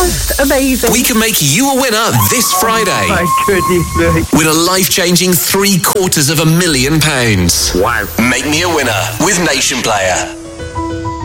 just amazing. We can make you a winner this Friday. My goodness me. Win a life-changing £750,000. Wow. Make me a winner with Nation Player.